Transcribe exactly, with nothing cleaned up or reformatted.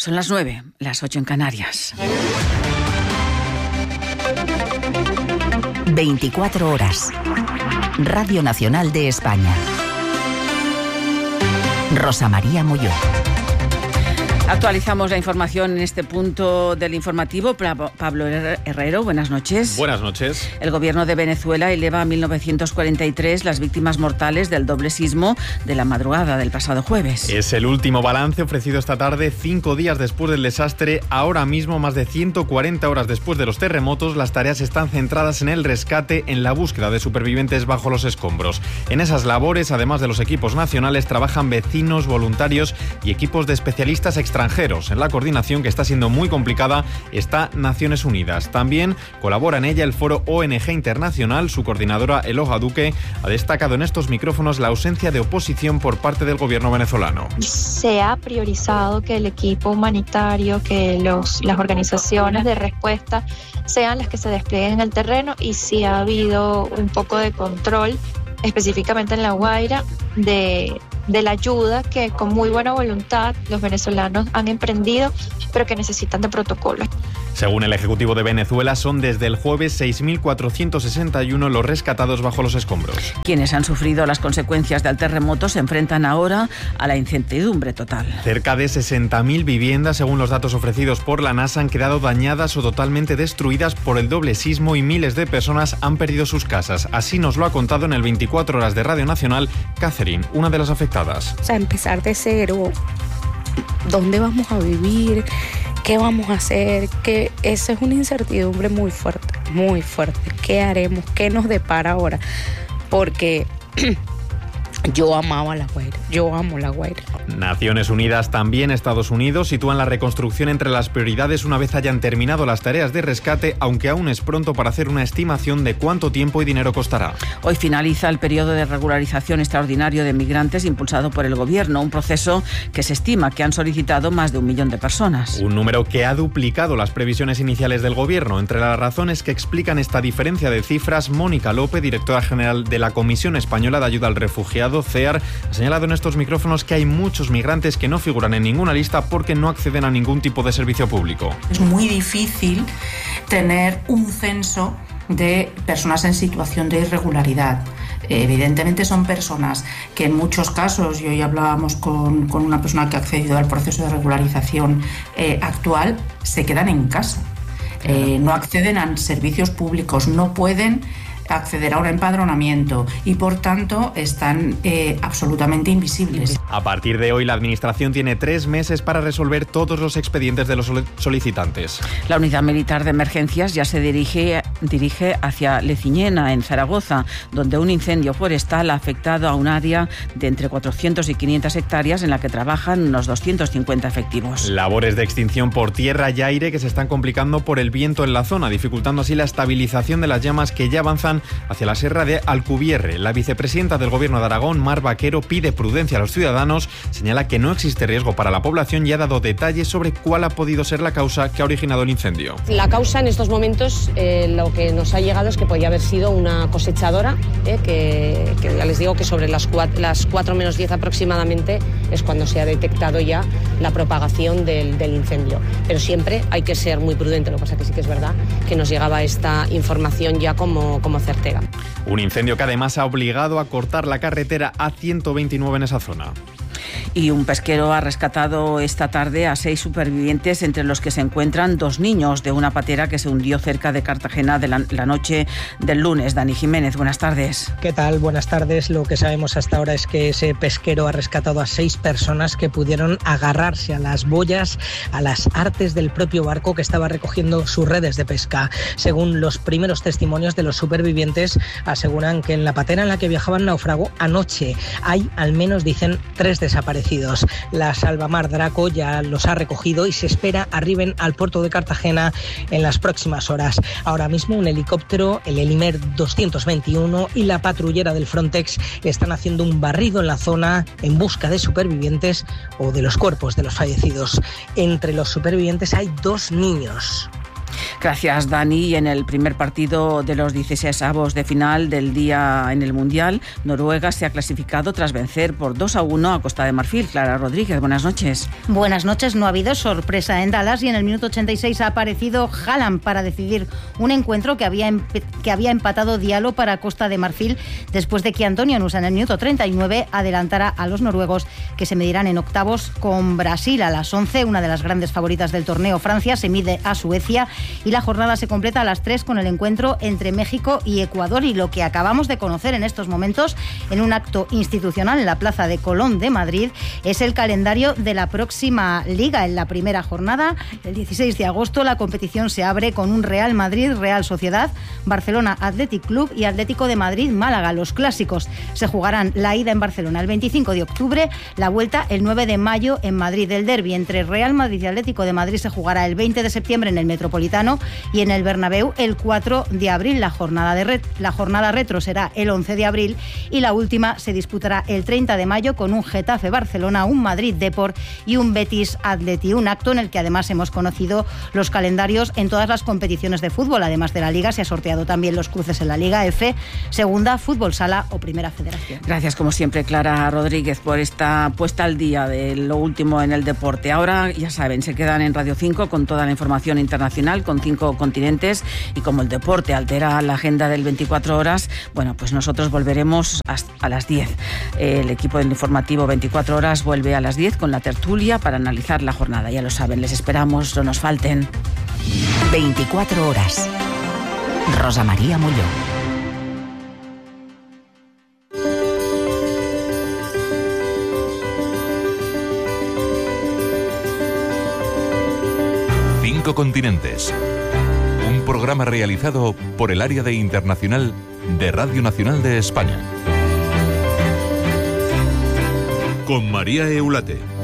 Son las nueve, las ocho en Canarias. veinticuatro horas. Radio Nacional de España. Rosa María Molló. Actualizamos la información en este punto del informativo. Pablo Herrero, buenas noches. Buenas noches. El gobierno de Venezuela eleva a mil novecientos cuarenta y tres las víctimas mortales del doble sismo de la madrugada del pasado jueves. Es el último balance ofrecido esta tarde, cinco días después del desastre. Ahora mismo, más de ciento cuarenta horas después de los terremotos, las tareas están centradas en el rescate, en la búsqueda de supervivientes bajo los escombros. En esas labores, además de los equipos nacionales, trabajan vecinos, voluntarios y equipos de especialistas extranjeros. En la coordinación, que está siendo muy complicada, está Naciones Unidas. También colabora en ella el Foro O N G Internacional. Su coordinadora, Eloja Duque, ha destacado en estos micrófonos la ausencia de oposición por parte del gobierno venezolano. Se ha priorizado que el equipo humanitario, que los, las organizaciones de respuesta sean las que se desplieguen en el terreno, y sí ha habido un poco de control, específicamente en La Guaira, de... de la ayuda que con muy buena voluntad los venezolanos han emprendido, pero que necesitan de protocolos. Según el Ejecutivo de Venezuela, son desde el jueves seis mil cuatrocientos sesenta y uno los rescatados bajo los escombros. Quienes han sufrido las consecuencias del terremoto se enfrentan ahora a la incertidumbre total. Cerca de sesenta mil viviendas, según los datos ofrecidos por la NASA, han quedado dañadas o totalmente destruidas por el doble sismo y miles de personas han perdido sus casas. Así nos lo ha contado en el veinticuatro horas de Radio Nacional Catherine, una de las afectadas. O sea, empezar de cero, ¿dónde vamos a vivir? ¿Qué vamos a hacer? Que eso es una incertidumbre muy fuerte, muy fuerte. ¿Qué haremos? ¿Qué nos depara ahora? Porque yo amaba La Guaira, yo amo La Guaira. Naciones Unidas, también Estados Unidos, sitúan la reconstrucción entre las prioridades una vez hayan terminado las tareas de rescate, aunque aún es pronto para hacer una estimación de cuánto tiempo y dinero costará. Hoy finaliza el periodo de regularización extraordinario de migrantes impulsado por el gobierno, un proceso que se estima que han solicitado más de un millón de personas. Un número que ha duplicado las previsiones iniciales del gobierno. Entre las razones que explican esta diferencia de cifras, Mónica López, directora general de la Comisión Española de Ayuda al Refugiado, C E A R, ha señalado en estos micrófonos que hay muchos migrantes que no figuran en ninguna lista porque no acceden a ningún tipo de servicio público. Es muy difícil tener un censo de personas en situación de irregularidad. Evidentemente son personas que en muchos casos, y hoy hablábamos con, con una persona que ha accedido al proceso de regularización eh, actual, se quedan en casa, eh, no acceden a servicios públicos, no pueden acceder a un empadronamiento y por tanto están eh, absolutamente invisibles. A partir de hoy la Administración tiene tres meses para resolver todos los expedientes de los solicitantes. La Unidad Militar de Emergencias ya se dirige, dirige hacia Leciñena, en Zaragoza, donde un incendio forestal ha afectado a un área de entre cuatrocientas y quinientas hectáreas en la que trabajan unos doscientos cincuenta efectivos. Labores de extinción por tierra y aire que se están complicando por el viento en la zona, dificultando así la estabilización de las llamas que ya avanzan hacia la Sierra de Alcubierre. La vicepresidenta del Gobierno de Aragón, Mar Vaquero, pide prudencia a los ciudadanos, señala que no existe riesgo para la población y ha dado detalles sobre cuál ha podido ser la causa que ha originado el incendio. La causa en estos momentos, eh, lo que nos ha llegado es que podía haber sido una cosechadora, eh, que, que ya les digo que sobre las cuatro, las cuatro menos diez aproximadamente es cuando se ha detectado ya la propagación del, del incendio. Pero siempre hay que ser muy prudente, lo que pasa que sí que es verdad que nos llegaba esta información ya como, como certera. Un incendio que además ha obligado a cortar la carretera A ciento veintinueve en esa zona. Y un pesquero ha rescatado esta tarde a seis supervivientes, entre los que se encuentran dos niños de una patera que se hundió cerca de Cartagena de la, la noche del lunes. Dani Jiménez, buenas tardes. ¿Qué tal? Buenas tardes. Lo que sabemos hasta ahora es que ese pesquero ha rescatado a seis personas que pudieron agarrarse a las boyas, a las artes del propio barco que estaba recogiendo sus redes de pesca. Según los primeros testimonios de los supervivientes, aseguran que en la patera en la que viajaban naufragó anoche. Hay, al menos dicen, tres desaparecidos. La Salvamar Draco ya los ha recogido y se espera arriben al puerto de Cartagena en las próximas horas. Ahora mismo un helicóptero, el Helimer doscientos veintiuno y la patrullera del Frontex están haciendo un barrido en la zona en busca de supervivientes o de los cuerpos de los fallecidos. Entre los supervivientes hay dos niños. Gracias, Dani. Y en el primer partido de los dieciséis avos de final del día en el Mundial, Noruega se ha clasificado tras vencer por dos a uno a Costa de Marfil. Clara Rodríguez, buenas noches. Buenas noches. No ha habido sorpresa en Dallas y en el minuto ochenta y seis ha aparecido Haaland para decidir un encuentro que había, empe- que había empatado Diallo para Costa de Marfil después de que Antonio Nusa en el minuto treinta y nueve adelantara a los noruegos, que se medirán en octavos con Brasil a las once. Una de las grandes favoritas del torneo, Francia, se mide a Suecia, y la jornada se completa a las tres con el encuentro entre México y Ecuador. Y lo que acabamos de conocer en estos momentos en un acto institucional en la Plaza de Colón de Madrid es el calendario de la próxima liga. En la primera jornada, el dieciséis de agosto, la competición se abre con un Real Madrid, Real Sociedad, Barcelona Athletic Club y Atlético de Madrid, Málaga. Los clásicos se jugarán la ida en Barcelona el veinticinco de octubre, la vuelta el nueve de mayo en Madrid. El derbi entre Real Madrid y Atlético de Madrid se jugará el veinte de septiembre en el Metropolitano y en el Bernabéu el cuatro de abril. La jornada, de ret- la jornada retro será el once de abril y la última se disputará el treinta de mayo con un Getafe Barcelona, un Madrid Depor y un Betis Atleti. Un acto en el que además hemos conocido los calendarios en todas las competiciones de fútbol. Además de la Liga, se ha sorteado también los cruces en la Liga F, Segunda, Fútbol Sala o Primera Federación. Gracias, como siempre, Clara Rodríguez, por esta puesta al día de lo último en el deporte. Ahora, ya saben, se quedan en Radio cinco con toda la información internacional, con cinco continentes, y como el deporte altera la agenda del veinticuatro horas, bueno, pues nosotros volveremos a las diez. El equipo del informativo veinticuatro horas vuelve a las diez con la tertulia para analizar la jornada. Ya lo saben, les esperamos, no nos falten. veinticuatro horas. Rosa María Molló. Cinco continentes. Un programa realizado por el Área de Internacional de Radio Nacional de España. Con María Eulate.